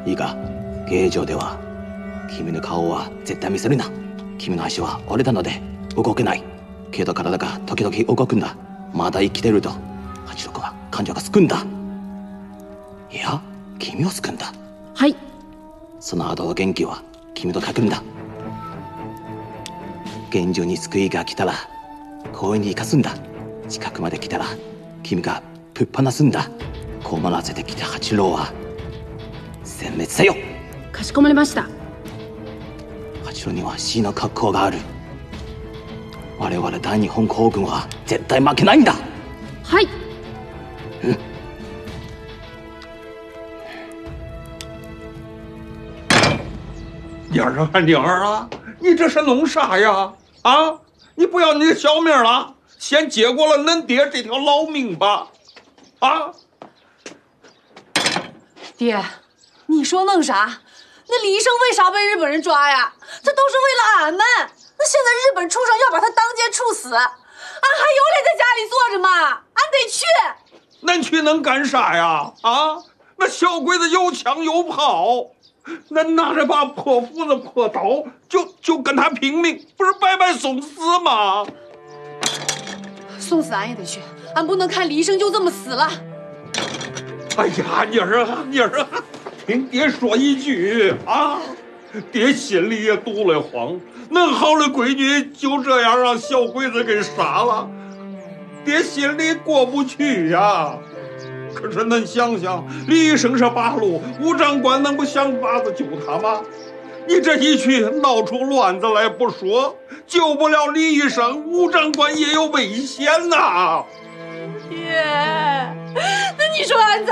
いいか、芸場では君の顔は絶対見せるな。君の足は折れたので動けない。けど体が時々動くんだ。まだ生きてると八六は感情がすくんだ。いや、君をすくんだ。 はい。 その後元気は君とかけるんだ。現状に救いが来たら公園に行かすんだ。近くまで来たら君がぶっ放すんだ。困らせてきた八郎は殲滅せよ。 かしこまりました。 八郎には死の格好がある。我々大日本皇軍は絶対負けないんだ。 はい。 妮儿啊，妮儿啊，你这是弄啥呀？啊，你不要你的小命了，先接过了恁爹这条老命吧。啊， 爹，你说弄啥？那李医生为啥被日本人抓呀？这都是为了俺们。那现在日本畜生要把他当街处死，俺还有脸在家里坐着吗？俺得去。 恁去能干啥呀？啊，那小鬼子有枪有炮，恁拿着把破斧子破刀就跟他拼命，不是白白送死吗？ 送死俺也得去，俺不能看李医生就这么死了。 哎呀，妮儿啊，妮儿啊，听爹说一句啊，爹心里也堵得慌。恁好的闺女就这样让小鬼子给杀了，爹心里过不去呀。可是恁想想，李医生是八路，吴长官能不想法子救他吗？你这一去闹出乱子来不说，救不了李医生，吴长官也有危险呐。 爹，那你说俺咋